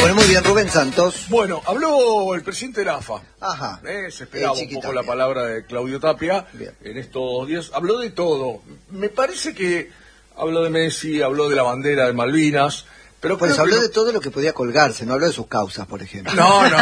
Bueno, muy bien, Rubén Santos. Bueno, habló el presidente de la AFA. Ajá. Se esperaba un poco la palabra de Claudio Tapia. Bien. En estos días. Habló de todo. Me parece que habló de Messi, habló de la bandera de Malvinas. Pero pues habló de todo lo que podía colgarse, no habló de sus causas, por ejemplo.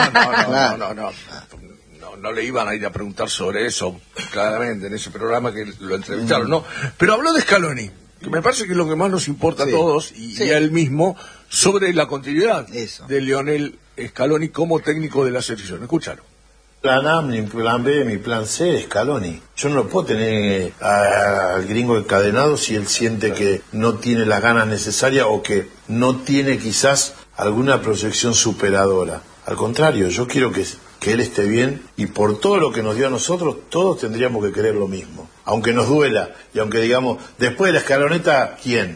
No le iban a ir a preguntar sobre eso, claramente, en ese programa que lo entrevistaron, ¿no? Pero habló de Scaloni, que me parece que es lo que más nos importa a todos, y a él mismo, sobre la continuidad de Lionel Scaloni como técnico de la selección. Escúchalo. Plan A, mi plan B, mi plan C es Scaloni. Yo no lo puedo tener al gringo encadenado si él siente que no tiene las ganas necesarias o que no tiene quizás alguna proyección superadora. Al contrario, yo quiero que él esté bien, y por todo lo que nos dio a nosotros, todos tendríamos que querer lo mismo. Aunque nos duela, y aunque digamos, después de la escaloneta, ¿quién?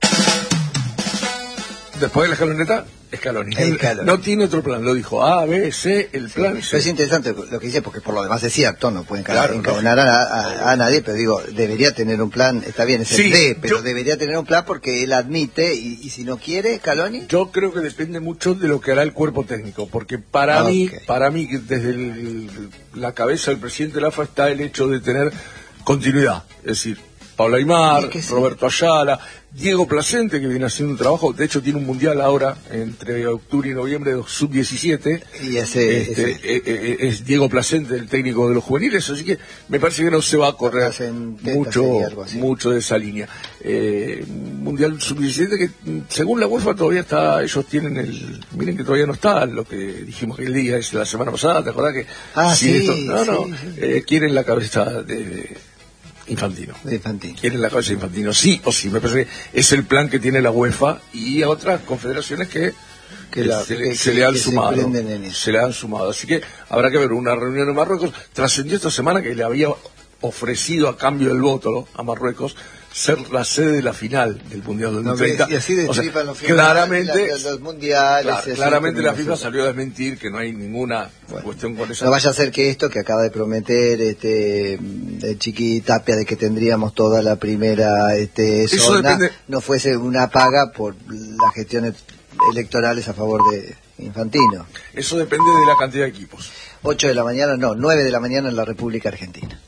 Después de la escaloneta, Scaloni. No tiene otro plan, lo dijo A, B, C, el plan C. Es interesante lo que dice, porque por lo demás es cierto, no pueden encadenar a nadie, pero digo, debería tener un plan, está bien, es el D, pero debería tener un plan porque él admite, y si no quiere, Scaloni. Yo creo que depende mucho de lo que hará el cuerpo técnico, porque para mí, desde la cabeza del presidente de la AFA está el hecho de tener continuidad, es decir, Pablo Aimar, Roberto Ayala, Diego Placente, que viene haciendo un trabajo, de hecho tiene un mundial ahora, entre octubre y noviembre de sub-17, y es Diego Placente, el técnico de los juveniles, así que me parece que no se va a correr mucho de esa línea. Mundial sub-17 que, según la UEFA, todavía está, ellos tienen miren que todavía no está, lo que dijimos que el día es la semana pasada, ¿te acordás que? Quieren la cabeza de Infantino. Quieren la cabeza de Infantino, sí o sí. Me parece que es el plan que tiene la UEFA y a otras confederaciones que se le han sumado. Así que habrá que ver una reunión en Marruecos. Trascendió esta semana que le había ofrecido a cambio del voto a Marruecos ser la sede de la final del Mundial 2030. Y así de claramente los mundiales. Claramente la FIFA salió a desmentir que no hay ninguna cuestión con eso. No vaya a ser que esto que acaba de prometer el Chiqui Tapia de que tendríamos toda la primera zona no fuese una paga por las gestiones electorales a favor de Infantino. Eso depende de la cantidad de equipos. 8 de la mañana, no, 9 de la mañana en la República Argentina.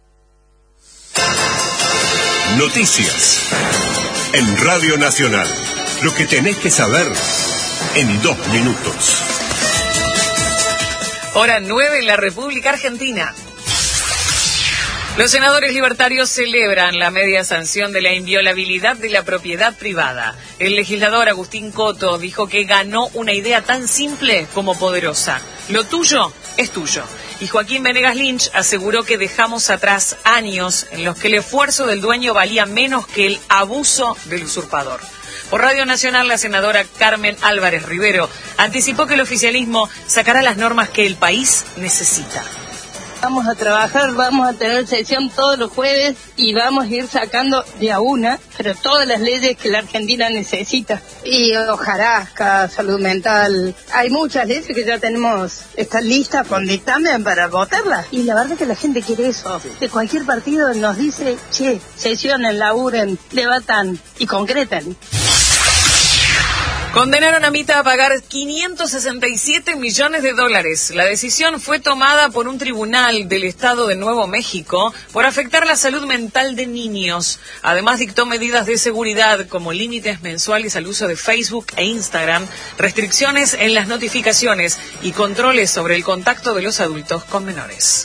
Noticias en Radio Nacional. Lo que tenés que saber en 2 minutos. Hora 9 en la República Argentina. Los senadores libertarios celebran la media sanción de la inviolabilidad de la propiedad privada. El legislador Agustín Coto dijo que ganó una idea tan simple como poderosa. Lo tuyo es tuyo. Y Joaquín Venegas Lynch aseguró que dejamos atrás años en los que el esfuerzo del dueño valía menos que el abuso del usurpador. Por Radio Nacional, la senadora Carmen Álvarez Rivero anticipó que el oficialismo sacará las normas que el país necesita. Vamos a trabajar, vamos a tener sesión todos los jueves y vamos a ir sacando de a una, pero todas las leyes que la Argentina necesita. Y hojarasca, salud mental, hay muchas leyes que ya tenemos, están listas con dictamen para votarlas. Y la verdad que la gente quiere eso. De cualquier partido nos dice, sesionen, laburen, debatan y concretan. Condenaron a Mita a pagar $567 millones. La decisión fue tomada por un tribunal del estado de Nuevo México por afectar la salud mental de niños. Además dictó medidas de seguridad como límites mensuales al uso de Facebook e Instagram, restricciones en las notificaciones y controles sobre el contacto de los adultos con menores.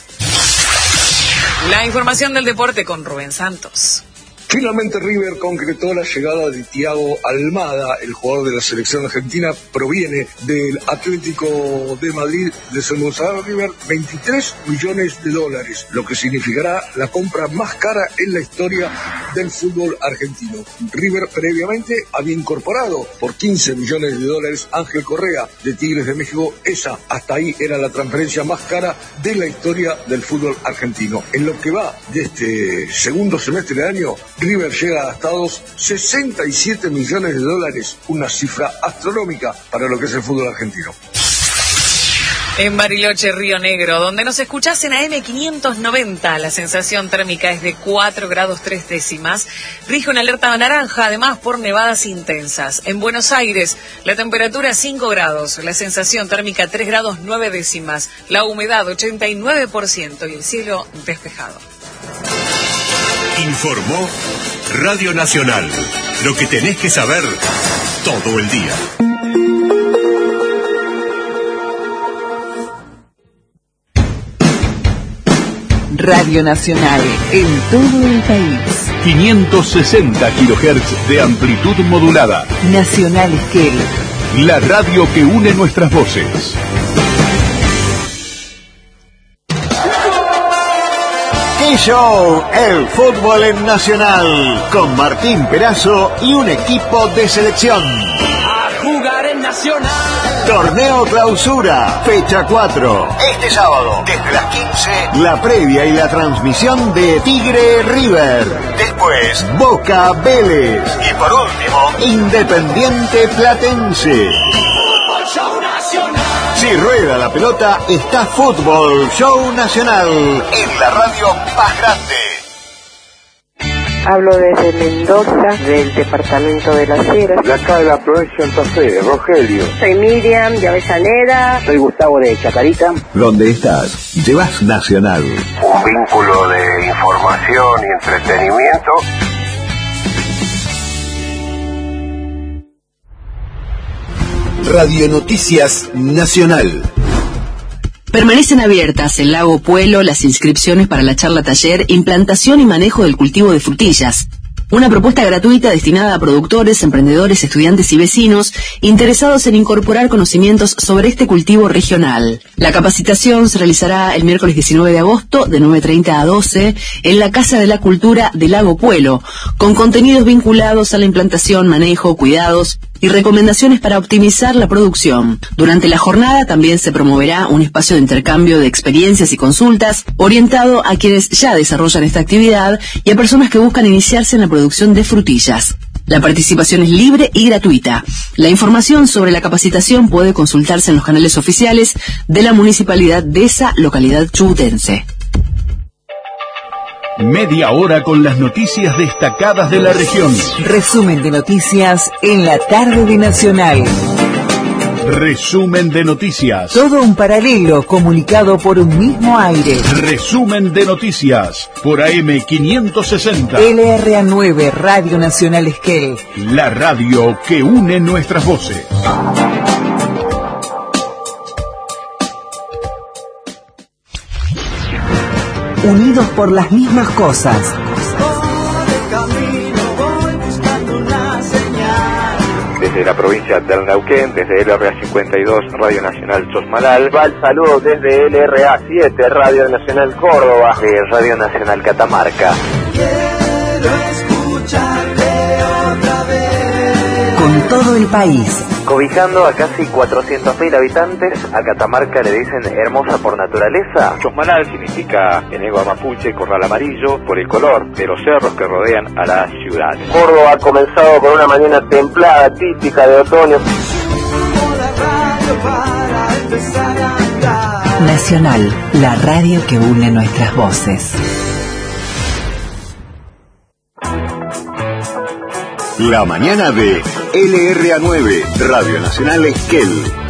La información del deporte con Rubén Santos. Finalmente River concretó la llegada de Thiago Almada, el jugador de la selección argentina, proviene del Atlético de Madrid de San Gonzalo River, $23 millones, lo que significará la compra más cara en la historia del fútbol argentino. River previamente había incorporado por $15 millones Ángel Correa de Tigres de México. Esa hasta ahí era la transferencia más cara de la historia del fútbol argentino. En lo que va de este segundo semestre del año, River llega a gastados $67 millones, una cifra astronómica para lo que es el fútbol argentino. En Bariloche, Río Negro, donde nos escuchás en AM 590, la sensación térmica es de 4 grados 3 décimas. Rige una alerta naranja, además, por nevadas intensas. En Buenos Aires, la temperatura 5 grados, la sensación térmica 3 grados 9 décimas, la humedad 89% y el cielo despejado. Informó Radio Nacional. Lo que tenés que saber todo el día. Radio Nacional en todo el país. 560 kHz de amplitud modulada. Nacional Esquel. La radio que une nuestras voces. ¡Qué show! El fútbol en Nacional. Con Martín Perazo y un equipo de selección. A jugar en Nacional. Torneo Clausura, fecha 4. Este sábado, desde las 15, la previa y la transmisión de Tigre River. Después, Boca Vélez. Y por último, Independiente Platense. Fútbol Show Nacional. Si rueda la pelota, está Fútbol Show Nacional. En la radio más grande. Hablo desde Mendoza, del departamento de Las Heras. De acá de la provincia de Santa Fe, Rogelio. Soy Miriam de Avellaneda. Soy Gustavo de Chacarita. Donde estás, llevas Nacional. Un vínculo de información y entretenimiento. Radio Noticias Nacional. Permanecen abiertas en Lago Puelo las inscripciones para la charla taller Implantación y manejo del cultivo de frutillas. Una propuesta gratuita destinada a productores, emprendedores, estudiantes y vecinos interesados en incorporar conocimientos sobre este cultivo regional. La capacitación se realizará el miércoles 19 de agosto de 9:30 a 12 en la Casa de la Cultura de Lago Puelo, con contenidos vinculados a la implantación, manejo, cuidados y recomendaciones para optimizar la producción. Durante la jornada también se promoverá un espacio de intercambio de experiencias y consultas orientado a quienes ya desarrollan esta actividad y a personas que buscan iniciarse en la producción de frutillas. La participación es libre y gratuita. La información sobre la capacitación puede consultarse en los canales oficiales de la municipalidad de esa localidad chubutense. Media hora con las noticias destacadas de la región. Resumen de noticias en la tarde de Nacional. Resumen de noticias. Todo un paralelo comunicado por un mismo aire. Resumen de noticias por AM 560. LRA9 Radio Nacional Esquel. La radio que une nuestras voces. Unidos por las mismas cosas. Desde la provincia del Neuquén, desde LRA52 Radio Nacional Chosmalal. Va el saludo desde LRA7 Radio Nacional Córdoba. De Radio Nacional Catamarca. Quiero escucharte otra vez. Con todo el país. Cobijando a casi 400.000 habitantes, a Catamarca le dicen hermosa por naturaleza. Chosmalal significa en lengua mapuche corral amarillo por el color de los cerros que rodean a la ciudad. Córdoba ha comenzado con una mañana templada, típica de otoño. Nacional, la radio que une nuestras voces. La mañana de LRA9, Radio Nacional Esquel.